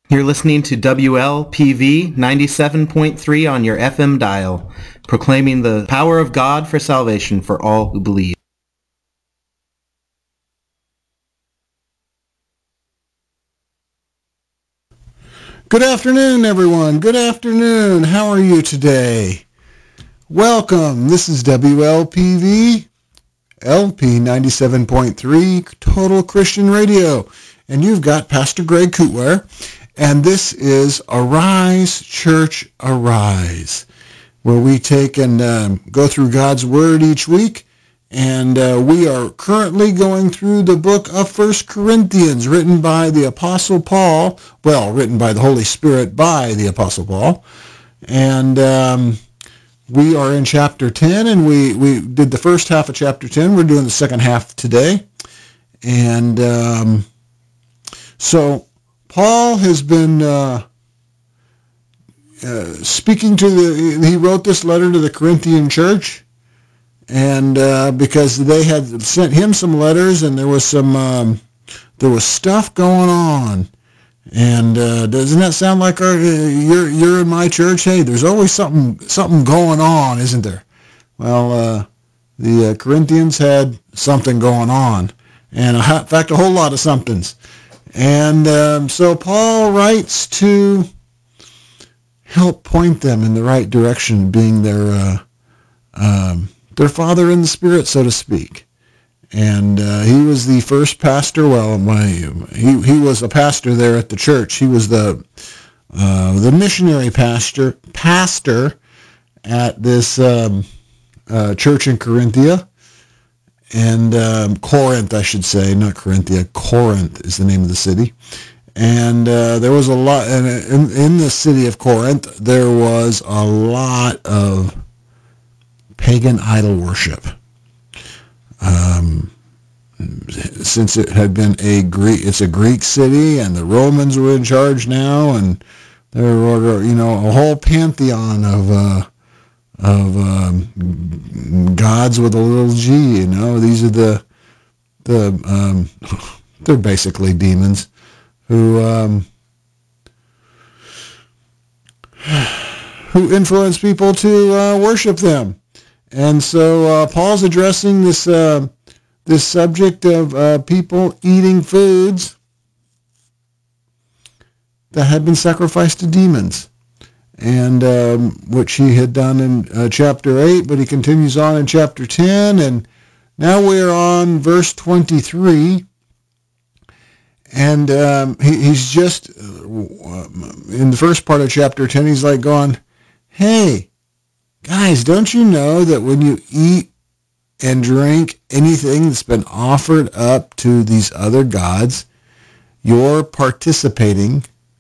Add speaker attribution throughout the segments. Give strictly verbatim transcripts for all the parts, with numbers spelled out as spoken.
Speaker 1: You're listening to W L P V ninety-seven point three on your F M dial, proclaiming the power of God for salvation for all who believe.
Speaker 2: Good afternoon, everyone. Good afternoon. How are you today? Welcome. This is W L P V, L P ninety-seven point three, Total Christian Radio. And you've got Pastor Greg Kutwer. And this is Arise, Church, Arise, where we take and um, go through God's Word each week. And uh, we are currently going through the book of First Corinthians, written by the Apostle Paul. Well, written by the Holy Spirit by the Apostle Paul. And um, we are in chapter ten, and we, we did the first half of chapter ten. We're doing the second half today. And um, so Paul has been uh, uh, speaking to the, he wrote this letter to the Corinthian church, and uh, because they had sent him some letters, and there was some, um, there was stuff going on. And uh, doesn't that sound like our, uh, you're you're in my church? Hey, there's always something something going on, isn't there? Well, uh, the uh, Corinthians had something going on, and a, in fact, a whole lot of somethings. And um, so Paul writes to help point them in the right direction, being their uh, um, their father in the spirit, so to speak. And uh, he was the first pastor. Well, my, he he was a pastor there at the church. He was the uh, the missionary pastor pastor at this um, uh, church in Corinthia. And um, Corinth, I should say, not Corinthia. Corinth is the name of the city. And uh, there was a lot, and in, in the city of Corinth, there was a lot of pagan idol worship. Um, since it had been a Greek, it's a Greek city, and the Romans were in charge now, and there were, you know, a whole pantheon of uh, of um, gods with a little g. You know, these are the the um, they're basically demons who um, who influence people to uh, worship them. And so uh, Paul's addressing this uh, this subject of uh, people eating foods that had been sacrificed to demons, and um, which he had done in uh, chapter eight, but he continues on in chapter ten, and now we're on verse twenty-three, and um, he, he's just, uh, in the first part of chapter ten, he's like going, hey, guys, don't you know that when you eat and drink anything that's been offered up to these other gods, you're participating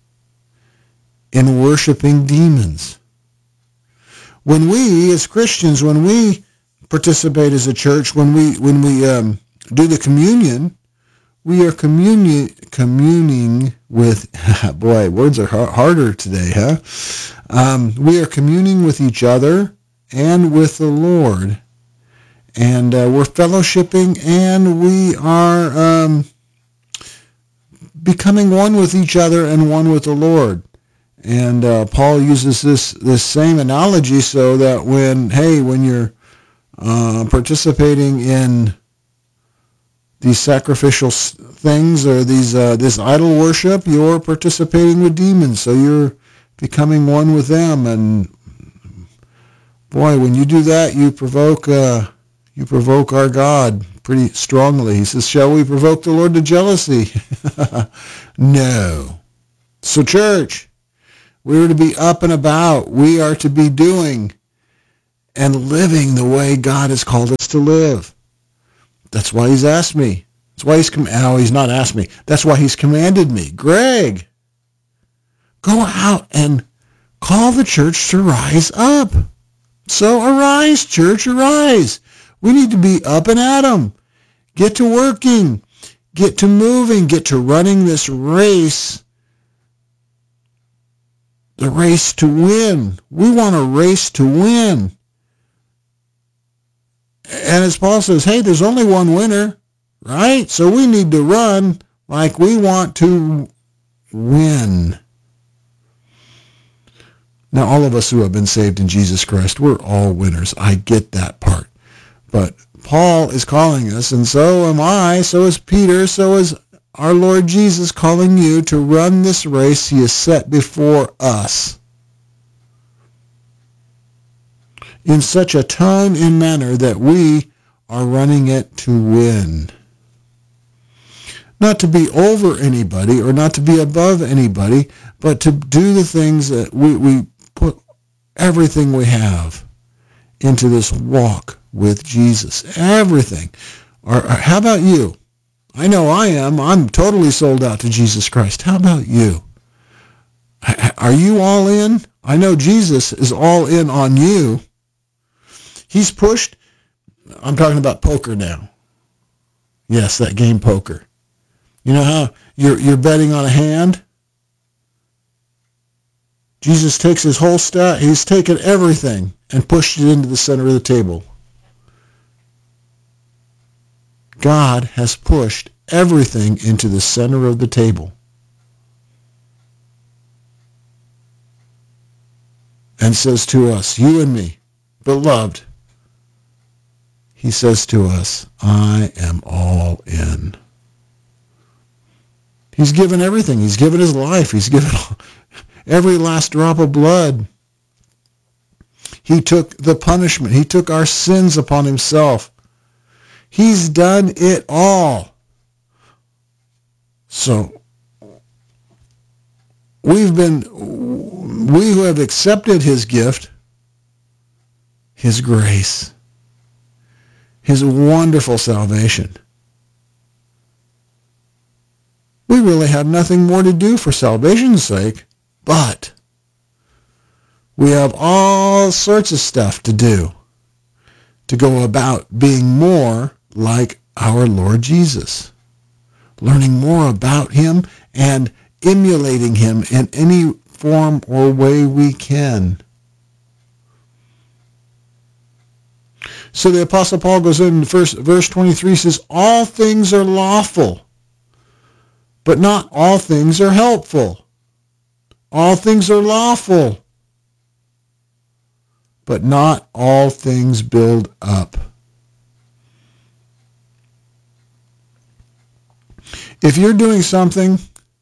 Speaker 2: in worshiping demons? When we, as Christians, when we participate as a church, when we when we um, do the communion, we are communion communing with. Boy, words are harder today, huh? Um, we are communing with each other and with the Lord, and uh, we're fellowshipping, and we are um, becoming one with each other and one with the Lord. And uh, Paul uses this this same analogy so that when, hey, when you're uh, participating in these sacrificial things or these uh, this idol worship, you're participating with demons. So you're becoming one with them. And boy, when you do that, you provoke uh, you provoke our God pretty strongly. He says, "Shall we provoke the Lord to jealousy?" No. So, church, we are to be up and about. We are to be doing and living the way God has called us to live. That's why he's asked me. That's why he's, com- oh, he's not asked me. That's why he's commanded me. Greg, go out and call the church to rise up. So arise, church, arise. We need to be up and at 'em. Get to working. Get to moving. Get to running this race. The race to win. We want a race to win. And as Paul says, hey, there's only one winner, right? So we need to run like we want to win. Now, all of us who have been saved in Jesus Christ, we're all winners. I get that part. But Paul is calling us, and so am I, so is Peter, so is our Lord Jesus calling you to run this race he has set before us in such a tone and manner that we are running it to win. Not to be over anybody or not to be above anybody, but to do the things that we, we put everything we have into this walk with Jesus. Everything. Or, or how about you? I know I am. I'm totally sold out to Jesus Christ. How about you? Are you all in? I know Jesus is all in on you. He's pushed. I'm talking about poker now. Yes, that game poker. You know how you're you're betting on a hand? Jesus takes his whole stack. He's taken everything and pushed it into the center of the table. God has pushed everything into the center of the table. And says to us, you and me, beloved, he says to us, I am all in. He's given everything. He's given his life. He's given every last drop of blood. He took the punishment. He took our sins upon himself. He's done it all. So we've been, we who have accepted his gift, his grace, his wonderful salvation, we really have nothing more to do for salvation's sake, but we have all sorts of stuff to do to go about being more like our Lord Jesus, learning more about him and emulating him in any form or way we can. So the Apostle Paul goes in, verse, verse twenty-three says, all things are lawful, but not all things are helpful. All things are lawful, but not all things build up. If you're doing something,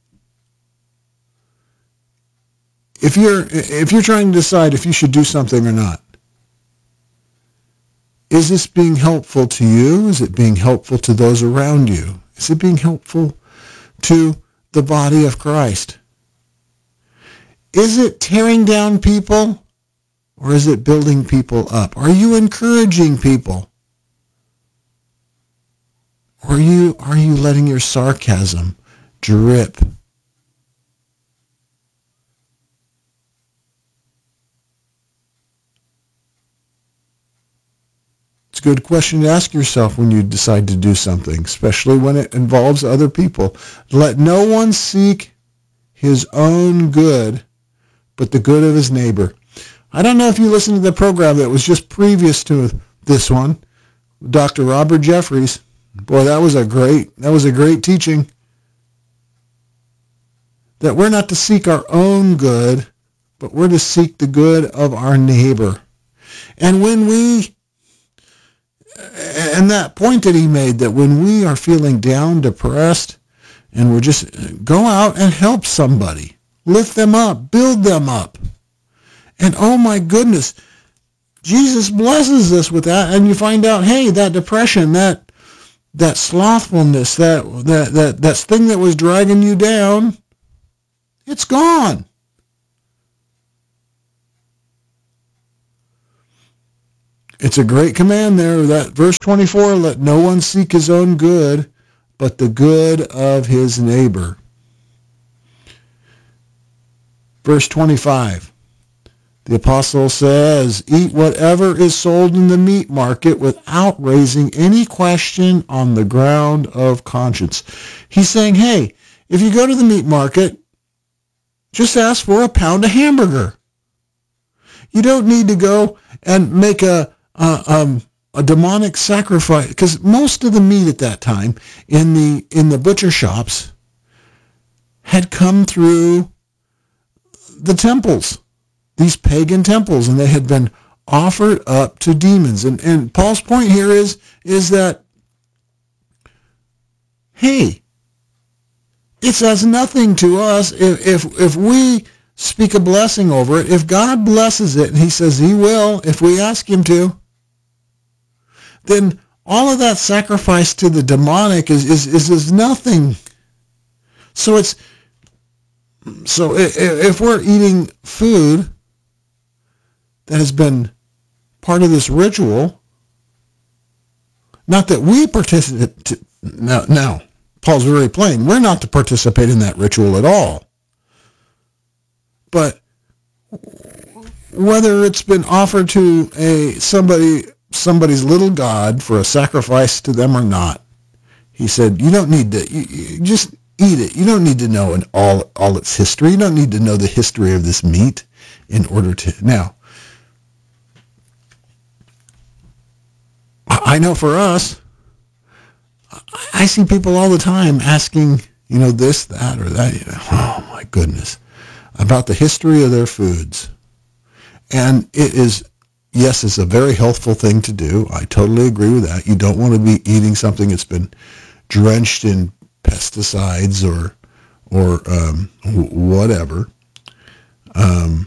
Speaker 2: if you're if you're trying to decide if you should do something or not, is this being helpful to you? Is it being helpful to those around you? Is it being helpful to the body of Christ? Is it tearing down people, or is it building people up? Are you encouraging people? Or are you, are you letting your sarcasm drip? It's a good question to ask yourself when you decide to do something, especially when it involves other people. Let no one seek his own good, but the good of his neighbor. I don't know if you listened to the program that was just previous to this one, Doctor Robert Jeffries. Boy, that was a great, that was a great teaching. That we're not to seek our own good, but we're to seek the good of our neighbor. And when we, and that point that he made, that when we are feeling down, depressed, and we're just, go out and help somebody. Lift them up, build them up. And oh my goodness, Jesus blesses us with that, and you find out, hey, that depression, that that slothfulness, that that that that thing that was dragging you down, it's gone. It's a great command there, that verse twenty-four, let no one seek his own good, but the good of his neighbor. Verse twenty-five. The apostle says, eat whatever is sold in the meat market without raising any question on the ground of conscience. He's saying, hey, if you go to the meat market, just ask for a pound of hamburger. You don't need to go and make a, a, um, a demonic sacrifice, because most of the meat at that time in the, in the butcher shops had come through the temples. these pagan temples, and they had been offered up to demons. And, and Paul's point here is, is that, hey, it's as nothing to us if, if, if we speak a blessing over it. If God blesses it, and he says he will if we ask him to, then all of that sacrifice to the demonic is, is, is, is nothing. So it's, so if, if we're eating food that has been part of this ritual, not that we participate, no, no, Paul's very plain, we're not to participate in that ritual at all. But whether it's been offered to a somebody, somebody's little god for a sacrifice to them or not, he said, you don't need to, you, you just eat it. You don't need to know in all, all its history. You don't need to know the history of this meat in order to, now, I know for us, I see people all the time asking, you know, this, that, or that, you know, oh my goodness, about the history of their foods. And it is, yes, it's a very healthful thing to do. I totally agree with that. You don't want to be eating something that's been drenched in pesticides or, or um, whatever. Um,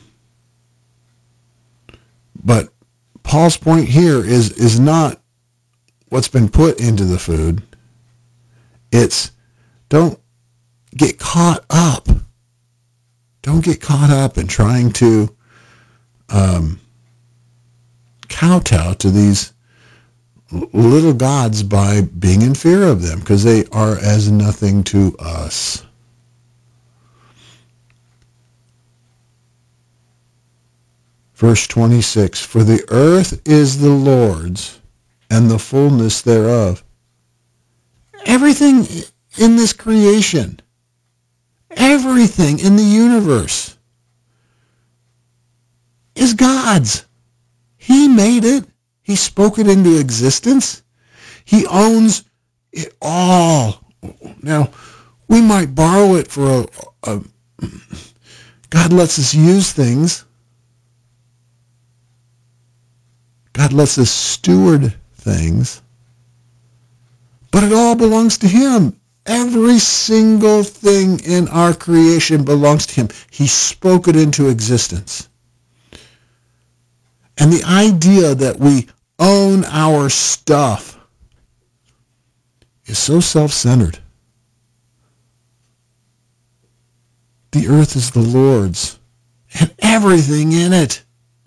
Speaker 2: but Paul's point here is, is not what's been put into the food. It's don't get caught up. Don't get caught up in trying to um, kowtow to these little gods by being in fear of them, because they are as nothing to us. Verse twenty-six, for the earth is the Lord's, and the fullness thereof. Everything in this creation, everything in the universe is God's. He made it. He spoke it into existence. He owns it all. Now, we might borrow it for a, a God lets us use things. God lets us steward things. But it all belongs to him. Every single thing in our creation belongs to him. He spoke it into existence. And the idea that we own our stuff is so self-centered. The earth is the Lord's, and everything in it.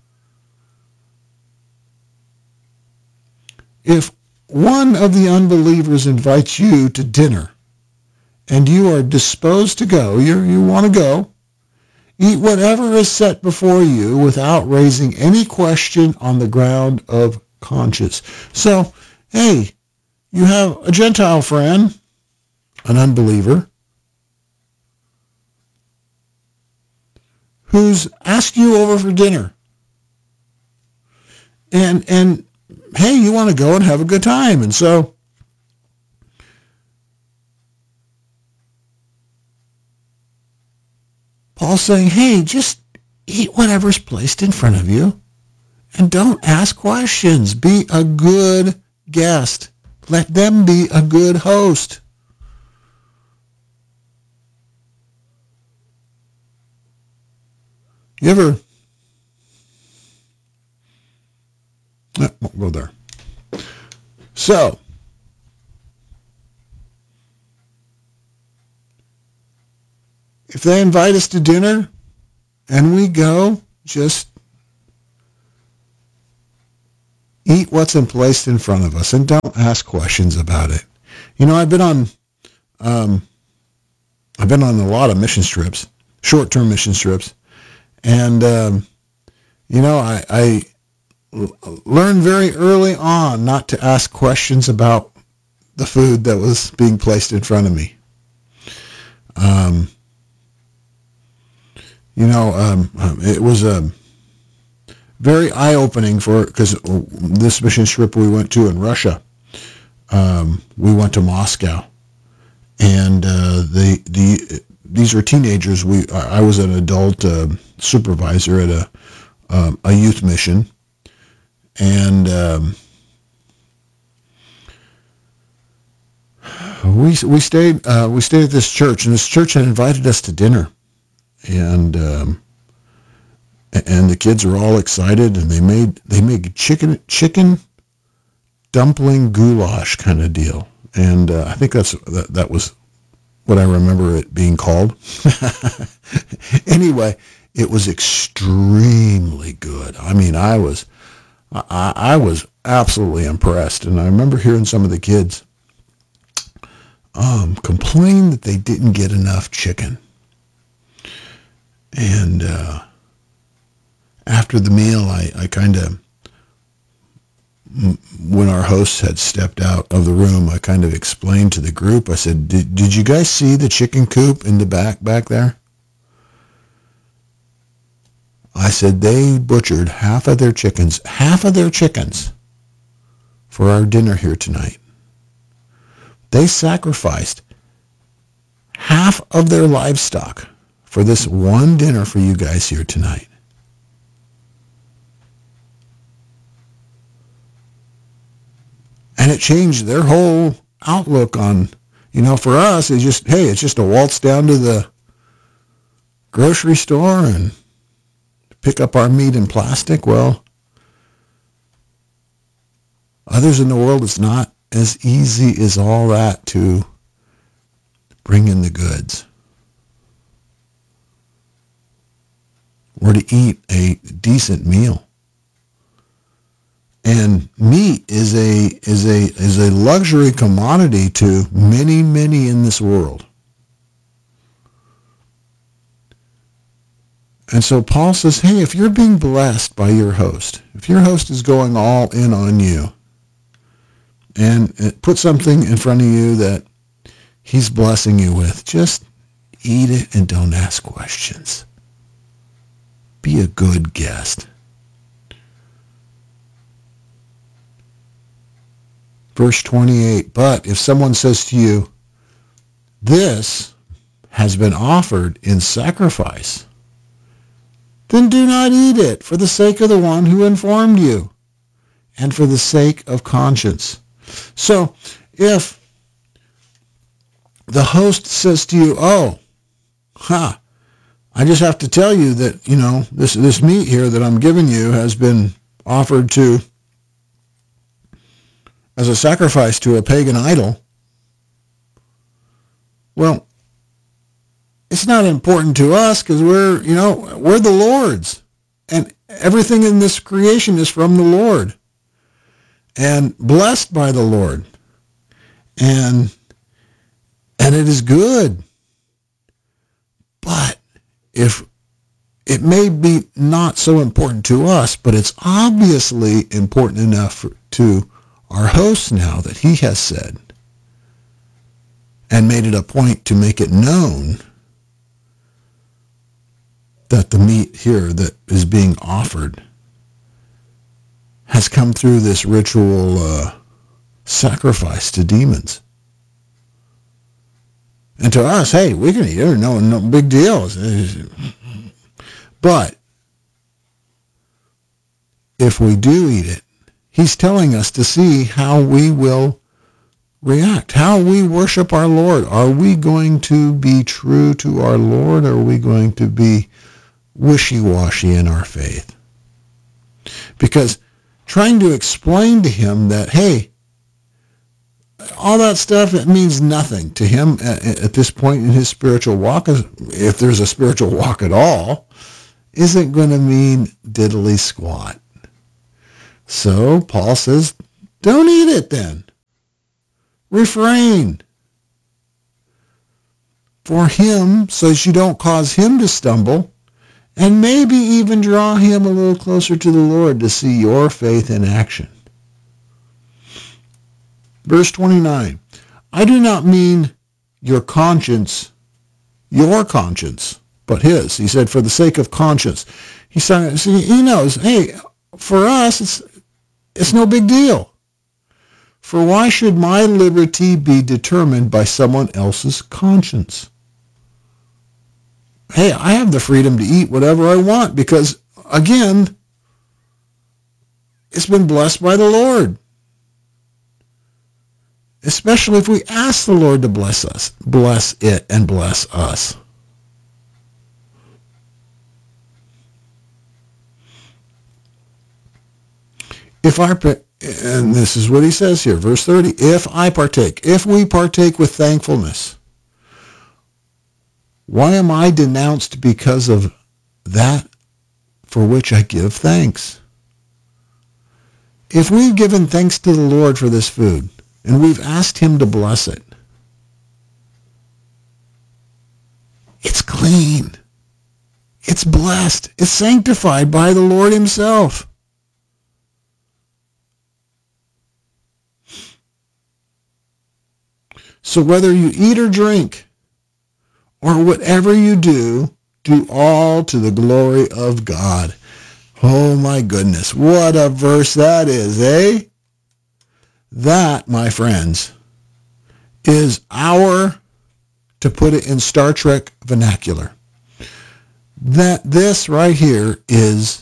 Speaker 2: If one of the unbelievers invites you to dinner, and you are disposed to go, you you want to go, eat whatever is set before you without raising any question on the ground of conscience. So, hey, you have a Gentile friend, an unbeliever, who's asked you over for dinner. And, and hey, you want to go and have a good time. And so, Paul's saying, hey, just eat whatever's placed in front of you and don't ask questions. Be a good guest. Let them be a good host. You ever... I won't go there. So, if they invite us to dinner and we go, just eat what's in placed in front of us and don't ask questions about it. You know, I've been on, um, I've been on a lot of mission trips, short-term mission trips, and um, you know, I, I learned very early on not to ask questions about the food that was being placed in front of me. Um, you know, um, it was um, very eye-opening for, because this mission trip we went to in Russia, um, we went to Moscow, and uh, the the these were teenagers. We I was an adult uh, supervisor at a um, a youth mission, and um, we we stayed uh, we stayed at this church, and this church had invited us to dinner, and um, and the kids were all excited, and they made they made chicken chicken dumpling goulash kind of deal, and uh, I think that's that, that was what I remember it being called. Anyway, it was extremely good. I mean, I was, I, I was absolutely impressed. And I remember hearing some of the kids um, complain that they didn't get enough chicken. And uh, after the meal, I, I kind of, when our hosts had stepped out of the room, I kind of explained to the group, I said, did, did you guys see the chicken coop in the back, back there? I said, they butchered half of their chickens, half of their chickens for our dinner here tonight. They sacrificed half of their livestock for this one dinner for you guys here tonight. And it changed their whole outlook on, you know, for us, it's just, hey, it's just a waltz down to the grocery store and pick up our meat in plastic. Well, others in the world, it's not as easy as all that to bring in the goods or to eat a decent meal. And meat is a is a is a luxury commodity to many, many in this world. And so Paul says, hey, if you're being blessed by your host, if your host is going all in on you and put something in front of you that he's blessing you with, just eat it and don't ask questions. Be a good guest. Verse twenty-eight, but if someone says to you, this has been offered in sacrifice, then do not eat it for the sake of the one who informed you and for the sake of conscience. So if the host says to you, oh, ha, I just have to tell you that, you know, this, this meat here that I'm giving you has been offered to as a sacrifice to a pagan idol. Well, it's not important to us because we're, you know, we're the Lord's. And everything in this creation is from the Lord and blessed by the Lord. And, and it is good. But if it may be not so important to us, but it's obviously important enough for, to our host now that he has said and made it a point to make it known that the meat here that is being offered has come through this ritual uh, sacrifice to demons. And to us, hey, we can eat it, no, no big deal. But if we do eat it, he's telling us to see how we will react, how we worship our Lord. Are we going to be true to our Lord, or are we going to be wishy-washy in our faith? Because trying to explain to him that, hey, all that stuff, it means nothing to him at, at this point in his spiritual walk, if there's a spiritual walk at all, isn't going to mean diddly squat. So Paul says, don't eat it then. Refrain. For him, so that you don't cause him to stumble, and maybe even draw him a little closer to the Lord to see your faith in action. Verse twenty-nine, I do not mean your conscience, your conscience, but his. He said, for the sake of conscience. He said, see, he knows, hey, for us, it's it's no big deal. For why should my liberty be determined by someone else's conscience? Hey, I have the freedom to eat whatever I want because, again, it's been blessed by the Lord. Especially if we ask the Lord to bless us, bless it and bless us. If I, and this is what he says here, verse thirty, if I partake, if we partake with thankfulness, why am I denounced because of that for which I give thanks? If we've given thanks to the Lord for this food, and we've asked him to bless it, it's clean, it's blessed, it's sanctified by the Lord himself. So whether you eat or drink, or whatever you do, do all to the glory of God. Oh my goodness, what a verse that is, eh? That, my friends, is our, to put it in Star Trek vernacular, that this right here is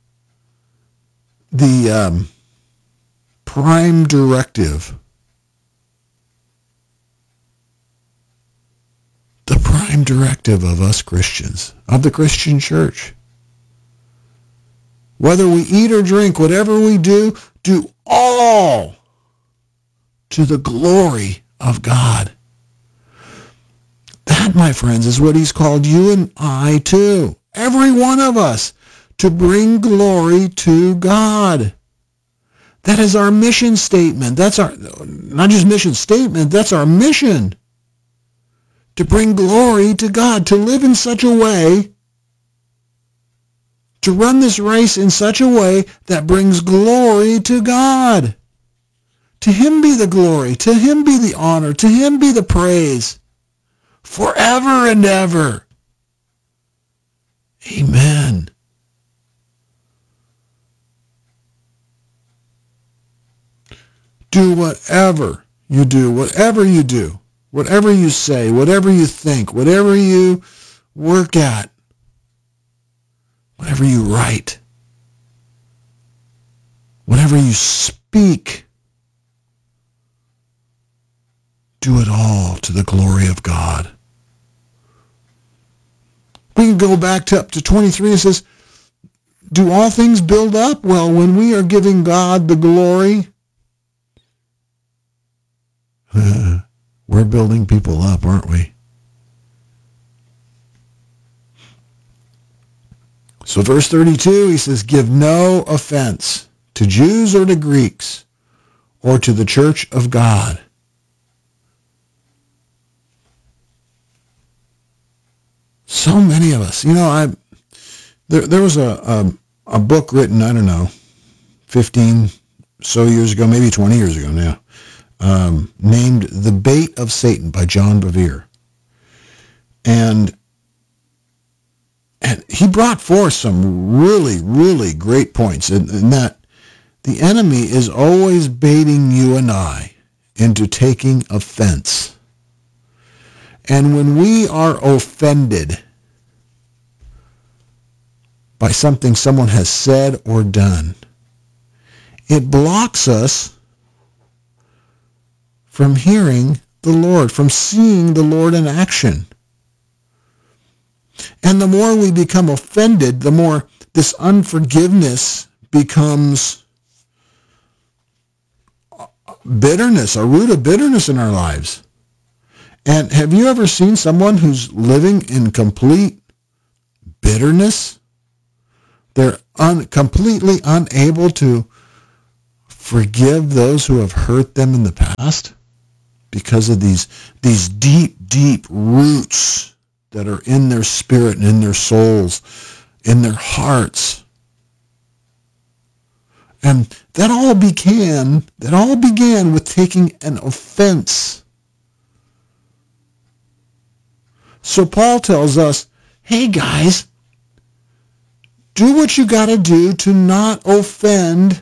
Speaker 2: the um, prime directive, the prime directive of us Christians, of the Christian church. Whether we eat or drink, whatever we do, do all to the glory of God. That, my friends, is what he's called you and I to, every one of us, to bring glory to God. That is our mission statement. That's our, not just mission statement, that's our mission. To bring glory to God, to live in such a way, to run this race in such a way that brings glory to God. To him be the glory, to him be the honor, to him be the praise, forever and ever. Amen. Do whatever you do, whatever you do, whatever you say, whatever you think, whatever you work at, whatever you write, whatever you speak, do it all to the glory of God. We can go back to up to twenty-three. It says, do all things build up? Well, when we are giving God the glory, we're building people up, aren't we? So verse thirty-two, he says, give no offense to Jews or to Greeks or to the church of God. So many of us, you know, I there there was a, a a book written, I don't know, fifteen so years ago, maybe twenty years ago now, um, named The Bait of Satan by John Bevere. And and he brought forth some really, really great points in, in that the enemy is always baiting you and I into taking offense. And when we are offended by something someone has said or done, it blocks us from hearing the Lord, from seeing the Lord in action. And the more we become offended, the more this unforgiveness becomes bitterness, a root of bitterness in our lives. And have you ever seen someone who's living in complete bitterness? They're un- completely unable to forgive those who have hurt them in the past because of these, these deep, deep roots that are in their spirit and in their souls, in their hearts. And that all began, that all began with taking an offense. So Paul tells us, hey guys, do what you got to do to not offend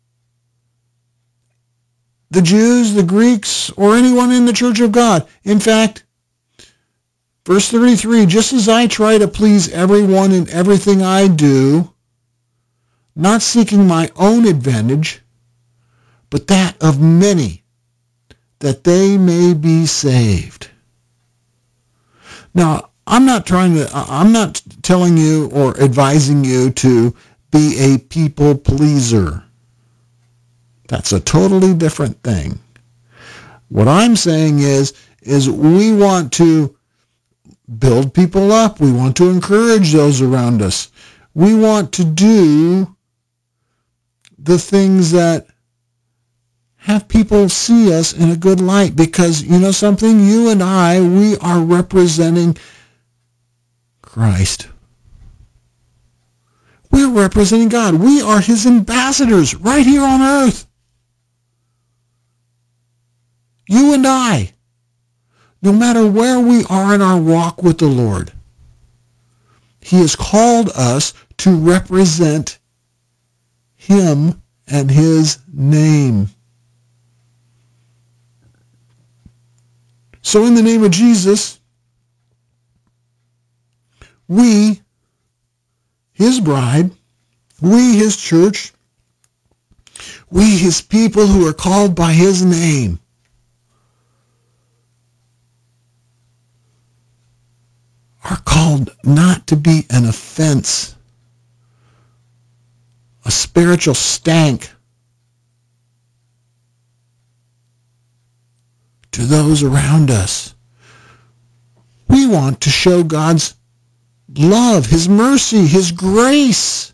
Speaker 2: the Jews, the Greeks, or anyone in the church of God. In fact, verse thirty-three, just as I try to please everyone in everything I do, not seeking my own advantage, but that of many, that they may be saved. Now, I'm not trying to, I'm not telling you or advising you to be a people pleaser. That's a totally different thing. What I'm saying is, is we want to build people up. We want to encourage those around us. We want to do the things that have people see us in a good light, because you know something? You and I, we are representing Christ. We're representing God. We are his ambassadors right here on earth. You and I, no matter where we are in our walk with the Lord, he has called us to represent him and his name. So in the name of Jesus, we, his bride, we, his church, we, his people who are called by his name, are called not to be an offense, a spiritual stank to those around us. We want to show God's love, his mercy, his grace.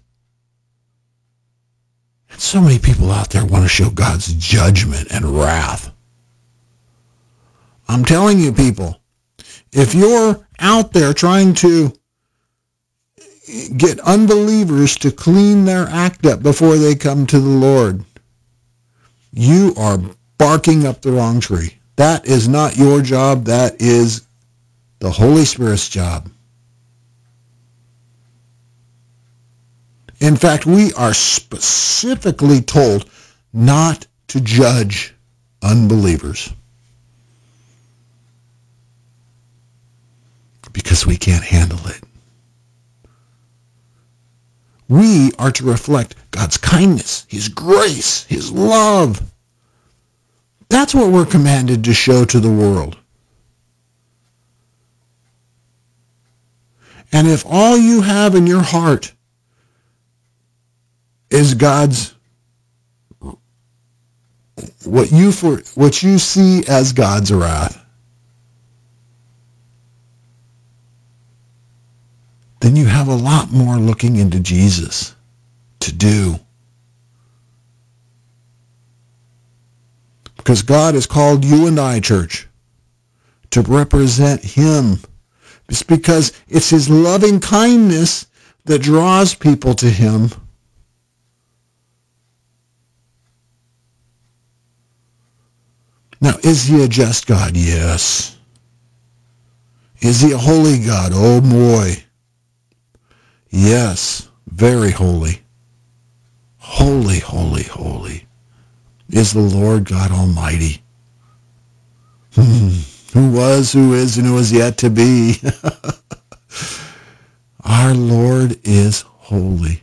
Speaker 2: And so many people out there want to show God's judgment and wrath. I'm telling you, people, if you're out there trying to get unbelievers to clean their act up before they come to the Lord, you are barking up the wrong tree. That is not your job. That is the Holy Spirit's job. In fact, we are specifically told not to judge unbelievers, because we can't handle it. We are to reflect God's kindness, his grace, his love. That's what we're commanded to show to the world. And if all you have in your heart is God's, what you for what you see as God's wrath, then you have a lot more looking into Jesus to do. Because God has called you and I, church, to represent him. It's because it's his loving kindness that draws people to him. Now, is he a just God? Yes. Is he a holy God? Oh boy. Yes, very holy. Holy, holy, holy is the Lord God Almighty, hmm. who was, who is, and who is yet to be. Our Lord is holy.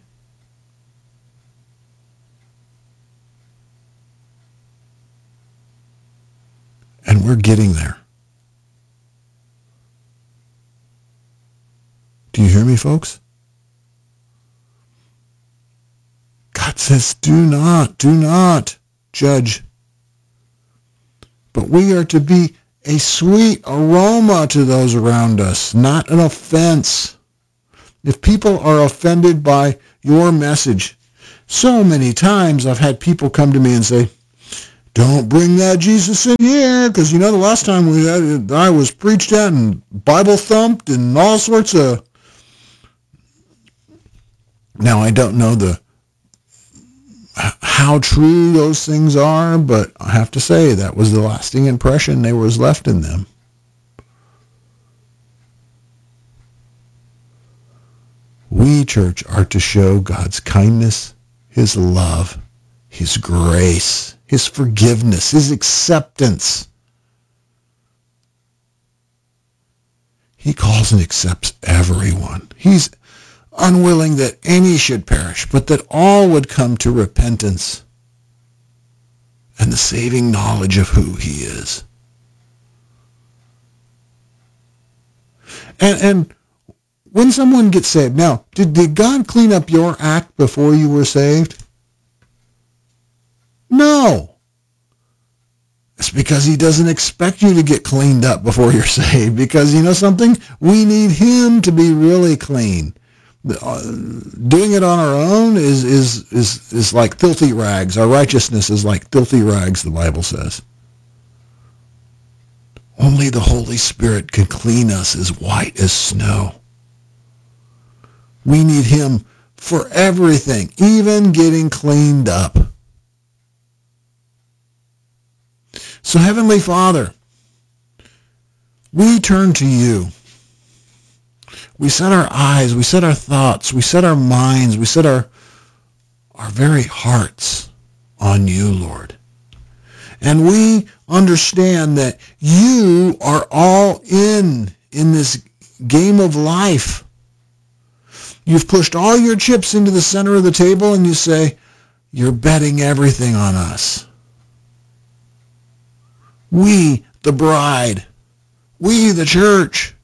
Speaker 2: And we're getting there. Do you hear me, folks? God says, do not, do not judge. But we are to be a sweet aroma to those around us, not an offense. If people are offended by your message, so many times I've had people come to me and say, don't bring that Jesus in here, because you know the last time we had, I was preached at and Bible thumped and all sorts of... Now, I don't know the how true those things are, but I have to say that was the lasting impression there was left in them. We, church, are to show God's kindness, his love, his grace, his forgiveness, his acceptance. He calls and accepts everyone. He's unwilling that any should perish, but that all would come to repentance and the saving knowledge of who he is. And, and when someone gets saved, now, did, did God clean up your act before you were saved? No. It's because he doesn't expect you to get cleaned up before you're saved. Because you know something? We need him to be really clean. Doing it on our own is, is, is, is like filthy rags. Our righteousness is like filthy rags, the Bible says. Only the Holy Spirit can clean us as white as snow. We need him for everything, even getting cleaned up. So, Heavenly Father, we turn to you. We set our eyes, we set our thoughts, we set our minds, we set our, our very hearts on you, Lord. And we understand that you are all in in this game of life. You've pushed all your chips into the center of the table and you say, you're betting everything on us. We, the bride, we, the church,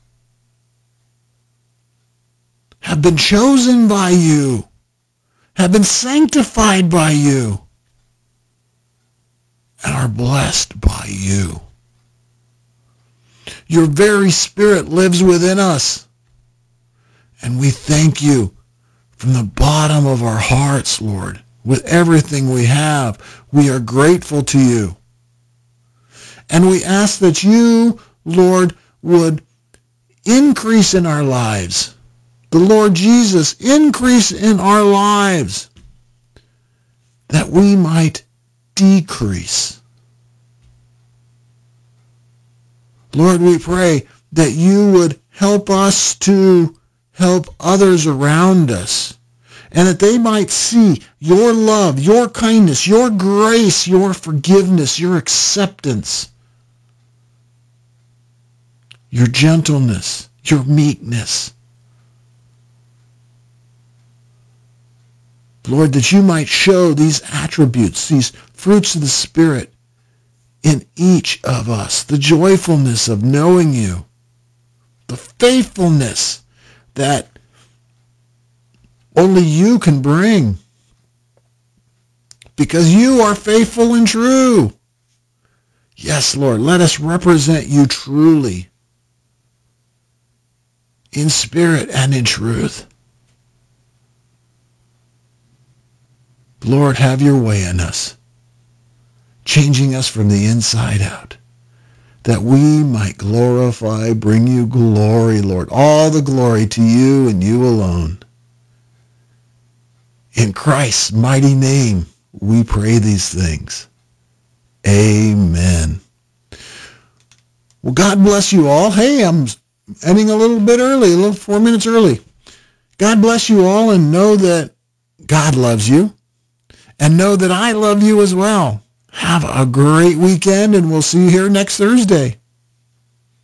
Speaker 2: have been chosen by you, have been sanctified by you, and are blessed by you. Your very Spirit lives within us, and we thank you from the bottom of our hearts, Lord. With everything we have, we are grateful to you. And we ask that you, Lord, would increase in our lives. The Lord Jesus, increase in our lives, that we might decrease. Lord, we pray that you would help us to help others around us, and that they might see your love, your kindness, your grace, your forgiveness, your acceptance, your gentleness, your meekness. Lord, that you might show these attributes, these fruits of the Spirit in each of us. The joyfulness of knowing you. The faithfulness that only you can bring. Because you are faithful and true. Yes, Lord, let us represent you truly. In spirit and in truth. Lord, have your way in us, changing us from the inside out, that we might glorify, bring you glory, Lord, all the glory to you and you alone. In Christ's mighty name, we pray these things. Amen. Well, God bless you all. Hey, I'm ending a little bit early, a little four minutes early. God bless you all, and know that God loves you. And know that I love you as well. Have a great weekend, and we'll see you here next Thursday.